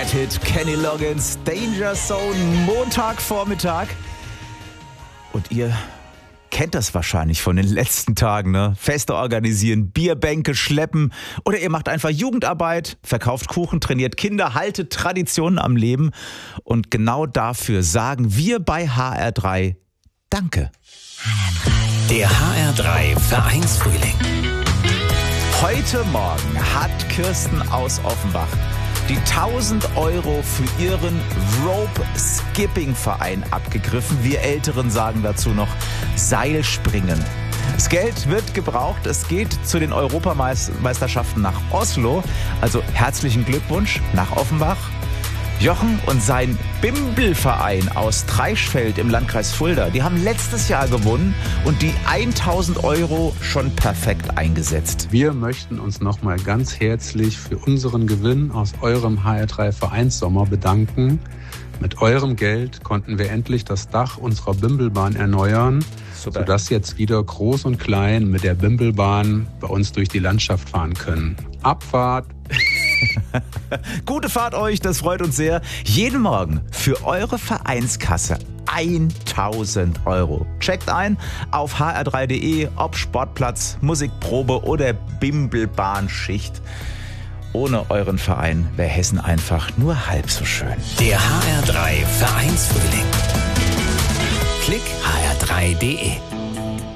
Hit Kenny Loggins, Danger Zone, Montagvormittag. Und ihr kennt das wahrscheinlich von den letzten Tagen, ne? Feste organisieren, Bierbänke schleppen oder ihr macht einfach Jugendarbeit, verkauft Kuchen, trainiert Kinder, haltet Traditionen am Leben. Und genau dafür sagen wir bei HR3 Danke. Der HR3 Vereinsfrühling. Heute Morgen hat Kirsten aus Offenbach die 1.000 Euro für ihren Rope-Skipping-Verein abgegriffen. Wir Älteren sagen dazu noch Seilspringen. Das Geld wird gebraucht. Es geht zu den Europameisterschaften nach Oslo. Also herzlichen Glückwunsch nach Offenbach. Jochen und sein Bimbelverein aus Treichfeld im Landkreis Fulda, die haben letztes Jahr gewonnen und die 1.000 Euro schon perfekt eingesetzt. Wir möchten uns nochmal ganz herzlich für unseren Gewinn aus eurem HR3 Vereinssommer bedanken. Mit eurem Geld konnten wir endlich das Dach unserer Bimbelbahn erneuern, sodass jetzt wieder Groß und Klein mit der Bimbelbahn bei uns durch die Landschaft fahren können. Abfahrt! Gute Fahrt euch, das freut uns sehr. Jeden Morgen für eure Vereinskasse 1.000 Euro. Checkt ein auf hr3.de, ob Sportplatz, Musikprobe oder Bimbelbahnschicht. Ohne euren Verein wäre Hessen einfach nur halb so schön. Der HR3 Vereinsfrühling. Klick hr3.de.